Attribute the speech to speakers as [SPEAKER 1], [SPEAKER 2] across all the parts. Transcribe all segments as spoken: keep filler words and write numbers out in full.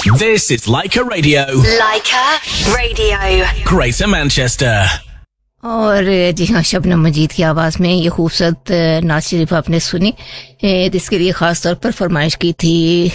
[SPEAKER 1] This is Leica Radio.
[SPEAKER 2] Leica Radio.
[SPEAKER 1] Greater Manchester.
[SPEAKER 3] और जी हाँ, शबनम मजीद की आवाज़ में ये खूबसूरत नात शरीफ आपने सुनी। इसके लिए ख़ास तौर पर फरमाइश की थी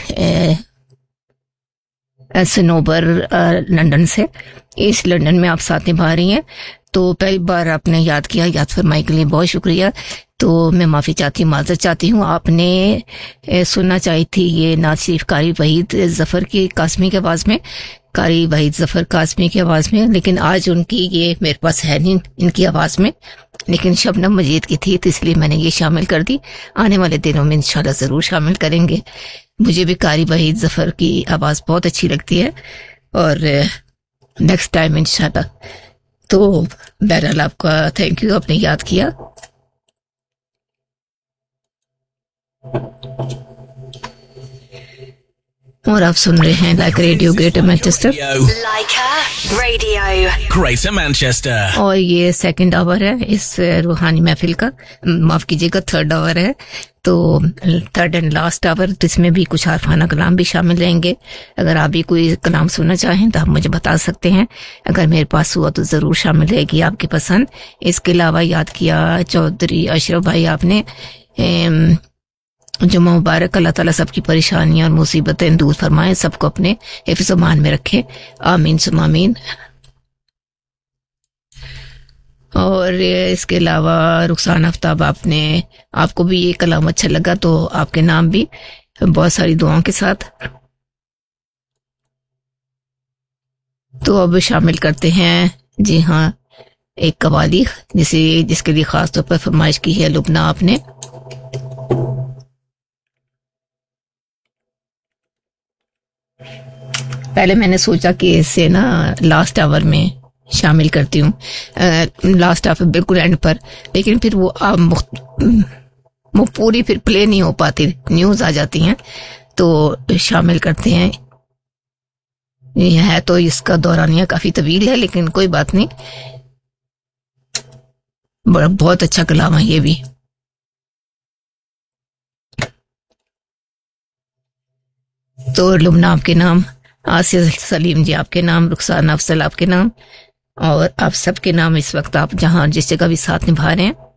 [SPEAKER 3] सनोबर लंदन से। इस लंदन में आप साथ निभा रही हैं, तो पहली बार आपने याद किया, याद फरमाई के लिए बहुत शुक्रिया। तो मैं माफ़ी चाहती हूँ, माजरत चाहती हूँ। आपने सुनना चाहिए थी ये नात शरीफ कारी वहीद जफ़र की कासमी की आवाज़ में, कारी वहीद जफ़र कासमी की आवाज़ में, लेकिन आज उनकी ये मेरे पास है नहीं इनकी आवाज़ में, लेकिन शबनम मजीद की थी, तो इसलिए मैंने ये शामिल कर दी। आने वाले दिनों में इंशाल्लाह ज़रूर शामिल करेंगे। मुझे भी कारी वहीद जफ़र की आवाज़ बहुत अच्छी लगती है, और नेक्स्ट टाइम इंशाल्लाह। तो बहरहाल आपका थैंक यू, आपने याद किया। और आप सुन रहे हैं लाइका radio greater Manchester.
[SPEAKER 2] Leica Radio.
[SPEAKER 1] Greater Manchester.
[SPEAKER 3] और ये सेकंड आवर है इस रूहानी महफिल का, माफ कीजिएगा थर्ड आवर है, तो थर्ड एंड लास्ट आवर, जिसमें भी कुछ आरफाना कलाम भी शामिल रहेंगे। अगर आप भी कोई कलाम सुनना चाहें तो आप मुझे बता सकते हैं, अगर मेरे पास हुआ तो ज़रूर शामिल रहेगी आपकी पसंद। इसके अलावा याद किया चौधरी अशरफ भाई आपने, जुम्मा मुबारक, अल्लाह ताला सबकी परेशानियां और मुसीबतें दूर फरमाए, सबको अपने हिफ्ज़-ओ-मान में रखे, आमीन सुम आमीन। और इसके अलावा रुखसाना आफ्ताब आपने, आपको भी ये कलाम अच्छा लगा तो आपके नाम भी बहुत सारी दुआओं के साथ। तो अब शामिल करते हैं जी हाँ एक कवाली, जिसे जिसके लिए खास तौर पर फरमाइश की है लुबना आपने। पहले मैंने सोचा कि इसे ना लास्ट आवर में शामिल करती हूँ, लास्ट आवर बिल्कुल एंड पर, लेकिन फिर वो आ, वो पूरी फिर प्ले नहीं हो पाती, न्यूज़ आ जाती हैं, तो शामिल करते हैं। ये है तो इसका दौरानिया काफी तवील है, लेकिन कोई बात नहीं, बड़ा बहुत अच्छा कलाम है ये भी। तो लुबना आपके नाम, आसिया सलीम जी आपके नाम, रुखसाना अफजल आपके नाम, और आप सबके नाम इस वक्त आप जहां जिस जगह भी साथ निभा रहे हैं